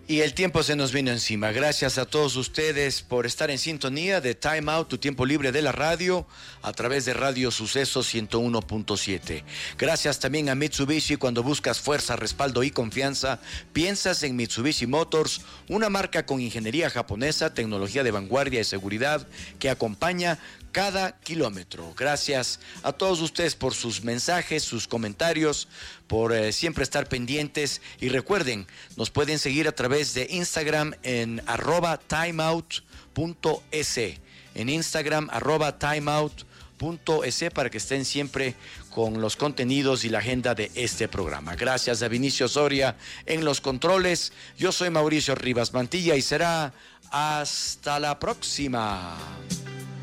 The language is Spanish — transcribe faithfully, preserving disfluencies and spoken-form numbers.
Y el tiempo se nos vino encima. Gracias a todos ustedes por estar en sintonía de Time Out, tu tiempo libre de la radio, a través de Radio Suceso ciento uno punto siete. Gracias también a Mitsubishi. Cuando buscas fuerza, respaldo y confianza, piensas en Mitsubishi Motors, una marca con ingeniería japonesa, tecnología de vanguardia y seguridad que acompaña cada kilómetro. Gracias a todos ustedes por sus mensajes, sus comentarios, por eh, siempre estar pendientes. Y recuerden, nos pueden seguir a través de Instagram en arroba timeout punto es. En Instagram arroba timeout punto es para que estén siempre con los contenidos y la agenda de este programa. Gracias a Vinicio Soria en los controles. Yo soy Mauricio Rivas Mantilla y será hasta la próxima.